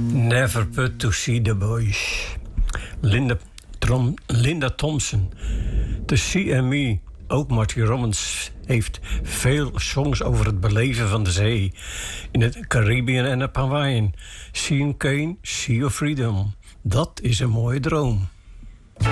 Never put to see the boys. Linda Thompson. The Sea and Me. Ook Marty Robbins heeft veel songs over het beleven van de zee. In het Caribbean en op Hawaii. Sea and Cane, Sea of Freedom. Dat is een mooie droom.